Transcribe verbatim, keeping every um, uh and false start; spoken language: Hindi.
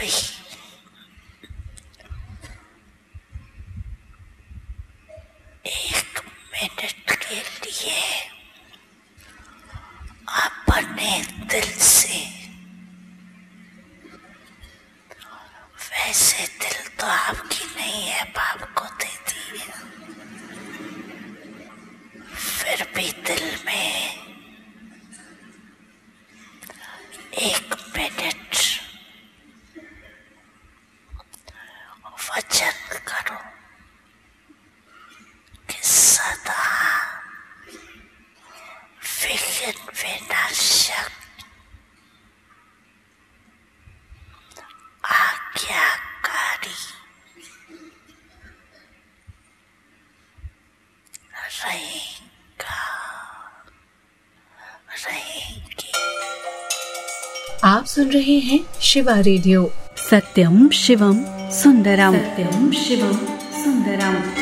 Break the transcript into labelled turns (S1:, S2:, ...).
S1: भी एक मिनट के लिए अपने दिल से, वैसे दिल तो आपकी नहीं है, बाप को दे दी है, फिर भी दिल में एक मिनट वचन करो कि सदा विघ्न विनाशक आज्ञाकारी रहेगा, रहेंगे।
S2: आप सुन रहे हैं शिवा रेडियो।
S3: सत्यम शिवम सुंदरम, सत्यम शिवम सुंदरम।